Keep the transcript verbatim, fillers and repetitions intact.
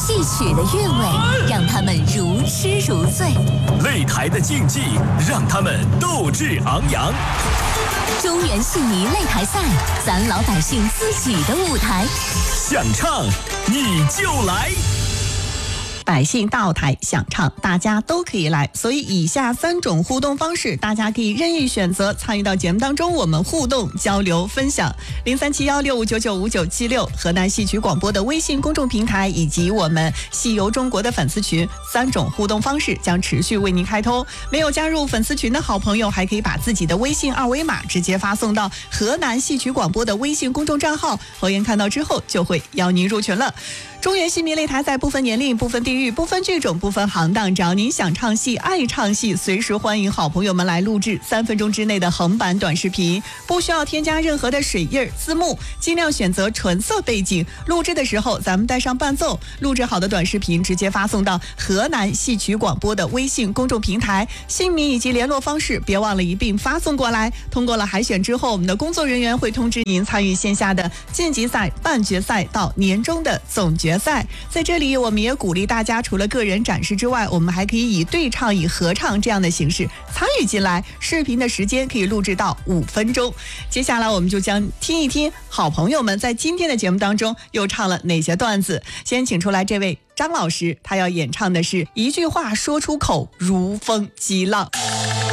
戏曲的韵味让他们如痴如醉， 擂台的竞技让他们斗志昂扬。 中原戏迷擂台赛，咱老百姓自己的舞台， 想唱你就来。 百姓到台想唱，大家都可以来，所以以下三种互动方式，大家可以任意选择参与到节目当中，我们互动交流分享。零三七幺六五九九五九七六河南戏曲广播的微信公众平台以及我们戏游中国的粉丝群，三种互动方式将持续为您开通。没有加入粉丝群的好朋友，还可以把自己的微信二维码直接发送到河南戏曲广播的微信公众账号，侯岩看到之后就会邀您入群了。中原戏迷擂台赛不分年龄、不分地域、不分剧种、不分行当，只要您想唱戏、爱唱戏，随时欢迎好朋友们来录制三分钟之内的横版短视频，不需要添加任何的水印、字幕，尽量选择纯色背景。录制的时候咱们带上伴奏，录制好的短视频直接发送到河南戏曲广播的微信公众平台，姓名以及联络方式别忘了一并发送过来。通过了海选之后，我们的工作人员会通知您参与线下的晋级赛、半决赛到年终的总决赛。在这里我们也鼓励大家，除了个人展示之外，我们还可以以对唱、以合唱这样的形式参与进来，视频的时间可以录制到五分钟。接下来我们就将听一听好朋友们在今天的节目当中又唱了哪些段子。先请出来这位张老师，他要演唱的是一句话说出口如风激浪。